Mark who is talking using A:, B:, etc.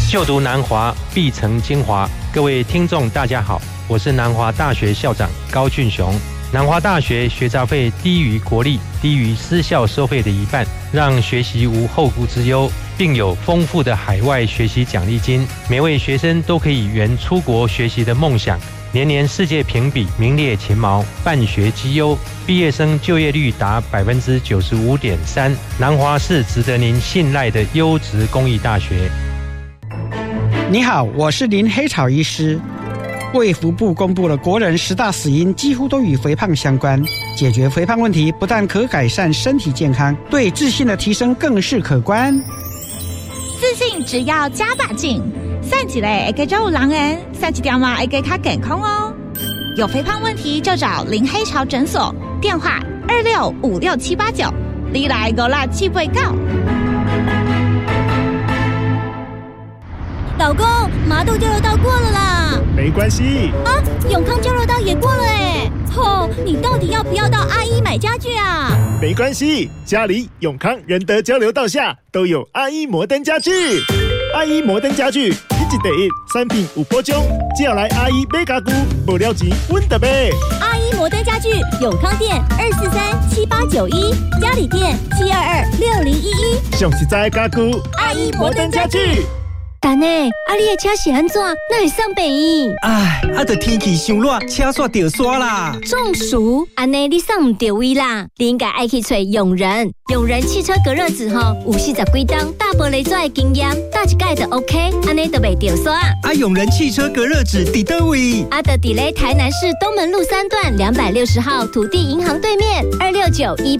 A: 就读南华必成精华。各位听众大家好，我是南华大学校长高俊雄。南华大学学杂费低于国立、低于私校收费的一半，让学习无后顾之忧，并有丰富的海外学习奖励金，每位学生都可以圆出国学习的梦想。年年世界评比名列前茅，办学绩优，毕业生就业率达 95.3%。南华是值得您信赖的优质公益大学。
B: 你好，我是林黑草医师。卫福部公布了国人10大死因，几乎都与肥胖相关。解决肥胖问题，不但可改善身体健康，对自信的提升更是可观。
C: 自信只要加把劲，散一个会加有人缘，散一条嘛会加较健康哦。有肥胖问题就找林黑潮诊所，电话26568789，你来56789。
D: 老公，麻豆交流道过了啦。
E: 没关系
D: 啊，永康交流道也过了哎。你到底要不要到阿一买家具啊？
E: 没关系，家里永康仁德交流道下都有阿一摩登家具。阿一摩登家具，1第一，3品5波中，只要来阿一买家具，无了钱阮就买。
D: 阿一摩登家具，永康店2437891，嘉里店7226011。
E: 上实在的家具，阿一摩登家具。
D: 但呢，你的车是安怎？哪会送病院？
F: 就天气伤热，车煞掉沙啦。
D: 中暑，安尼你送唔到位啦。你应该爱去找永仁汽车隔热纸有40几档大玻璃做的经验，搭一盖就 OK， 安尼就袂掉沙。
F: 永仁汽车隔热纸伫倒位？
D: 就伫咧台南市东门路3段260号土地银行对面26918。